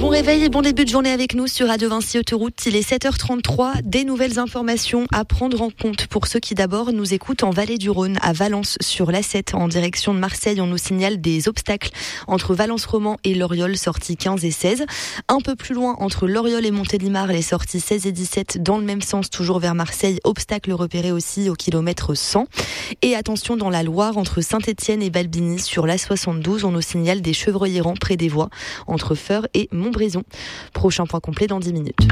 Bon réveil et bon début de journée avec nous sur Radio Vinci Autoroute. Il est 7h33. Des nouvelles informations à prendre en compte pour ceux qui d'abord nous écoutent en Vallée du Rhône, à Valence sur l'A7 en direction de Marseille. On nous signale des obstacles entre Valence-Roman et Loriol, sorties 15 et 16. Un peu plus loin, entre Loriol et Montélimar, les sorties 16 et 17 dans le même sens, toujours vers Marseille. Obstacles repérés aussi au kilomètre 100. Et attention dans la Loire, entre Saint-Étienne et Balbigny sur l'A72, on nous signale des chevreuils errants près des voies entre Feurs et Montbrison. Prochain point complet dans 10 minutes.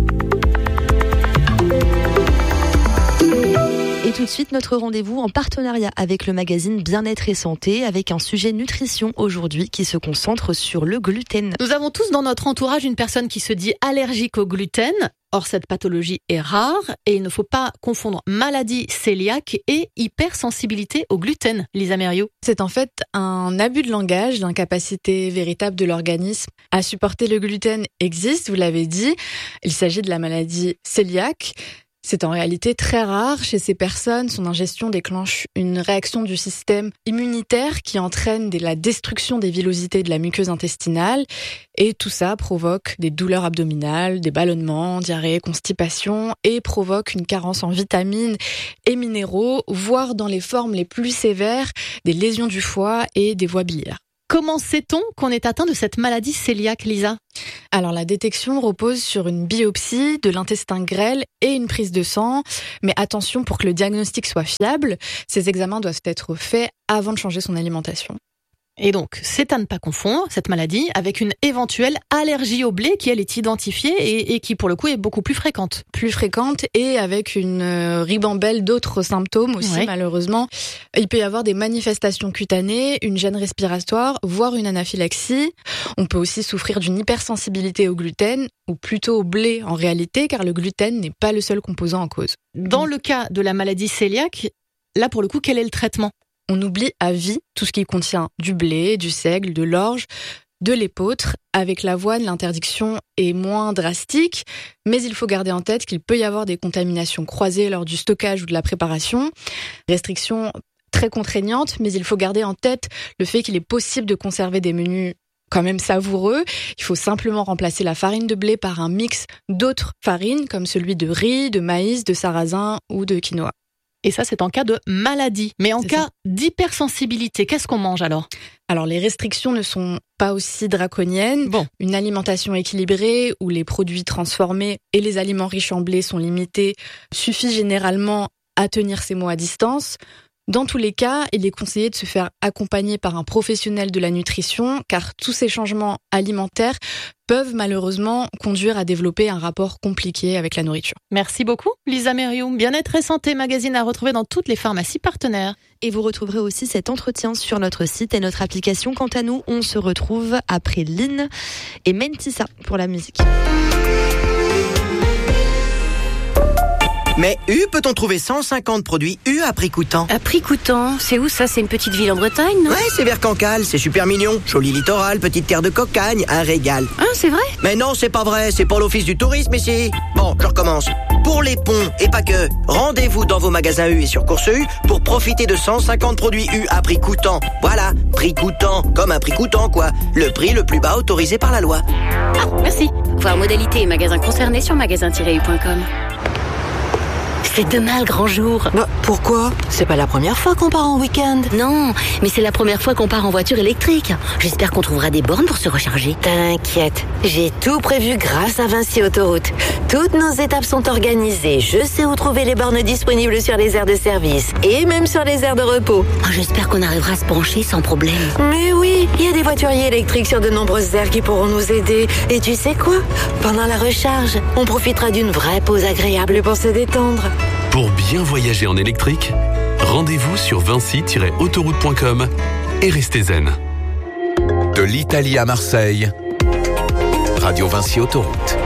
Et tout de suite, notre rendez-vous en partenariat avec le magazine Bien-être et Santé, avec un sujet nutrition aujourd'hui qui se concentre sur le gluten. Nous avons tous dans notre entourage une personne qui se dit allergique au gluten. Or, cette pathologie est rare et il ne faut pas confondre maladie cœliaque et hypersensibilité au gluten. Lisa Mériot. C'est en fait un abus de langage, l'incapacité véritable de l'organisme à supporter le gluten existe, vous l'avez dit. Il s'agit de la maladie cœliaque. C'est en réalité très rare chez ces personnes. Son ingestion déclenche une réaction du système immunitaire qui entraîne la destruction des villosités de la muqueuse intestinale. Et tout ça provoque des douleurs abdominales, des ballonnements, diarrhée, constipation et provoque une carence en vitamines et minéraux, voire dans les formes les plus sévères, des lésions du foie et des voies biliaires. Comment sait-on qu'on est atteint de cette maladie cœliaque, Lisa ? Alors la détection repose sur une biopsie de l'intestin grêle et une prise de sang. Mais attention, pour que le diagnostic soit fiable, ces examens doivent être faits avant de changer son alimentation. Et donc, c'est à ne pas confondre cette maladie avec une éventuelle allergie au blé qui, elle, est identifiée et qui, pour le coup, est beaucoup plus fréquente. Plus fréquente et avec une ribambelle d'autres symptômes aussi, oui. Malheureusement. Il peut y avoir des manifestations cutanées, une gêne respiratoire, voire une anaphylaxie. On peut aussi souffrir d'une hypersensibilité au gluten, ou plutôt au blé en réalité, car le gluten n'est pas le seul composant en cause. Dans le cas de la maladie cœliaque, là, pour le coup, quel est le traitement ? On oublie à vie tout ce qui contient du blé, du seigle, de l'orge, de l'épeautre. Avec l'avoine, l'interdiction est moins drastique, mais il faut garder en tête qu'il peut y avoir des contaminations croisées lors du stockage ou de la préparation. Restrictions très contraignantes, mais il faut garder en tête le fait qu'il est possible de conserver des menus quand même savoureux. Il faut simplement remplacer la farine de blé par un mix d'autres farines, comme celui de riz, de maïs, de sarrasin ou de quinoa. Et ça, c'est en cas de maladie. Mais en cas d'hypersensibilité, qu'est-ce qu'on mange alors ? Alors, les restrictions ne sont pas aussi draconiennes. Bon. Une alimentation équilibrée où les produits transformés et les aliments riches en blé sont limités suffit généralement à tenir ces maux à distance. Dans tous les cas, il est conseillé de se faire accompagner par un professionnel de la nutrition, car tous ces changements alimentaires peuvent malheureusement conduire à développer un rapport compliqué avec la nourriture. Merci beaucoup, Lisa Mériot. Bien-être et santé, magazine à retrouver dans toutes les pharmacies partenaires. Et vous retrouverez aussi cet entretien sur notre site et notre application. Quant à nous, on se retrouve après Lynn et Mentissa pour la musique. Mais peut-on trouver 150 produits à prix coûtant ? À prix coûtant, c'est où ça ? C'est une petite ville en Bretagne, non ? Ouais, c'est vers Cancale, c'est super mignon. Joli littoral, petite terre de cocagne, un régal. Ah, c'est vrai ? Mais non, c'est pas vrai, c'est pour l'office du tourisme ici. Bon, je recommence. Pour les ponts et pas que, rendez-vous dans vos magasins U et sur Course U pour profiter de 150 produits U à prix coûtant. Voilà, prix coûtant, comme un prix coûtant quoi. Le prix le plus bas autorisé par la loi. Ah, merci. Voir modalité et magasins concernés sur magasin-u.com. C'est demain le grand jour. Bah, pourquoi ? C'est pas la première fois qu'on part en week-end. Non, mais c'est la première fois qu'on part en voiture électrique. J'espère qu'on trouvera des bornes pour se recharger. T'inquiète, j'ai tout prévu grâce à Vinci Autoroute. Toutes nos étapes sont organisées. Je sais où trouver les bornes disponibles sur les aires de service et même sur les aires de repos. Oh, j'espère qu'on arrivera à se pencher sans problème. Mais oui, il y a des voituriers électriques sur de nombreuses aires qui pourront nous aider. Et tu sais quoi ? Pendant la recharge, on profitera d'une vraie pause agréable pour se détendre. Pour bien voyager en électrique, rendez-vous sur vinci-autoroute.com et restez zen. De l'Italie à Marseille, Radio Vinci Autoroute.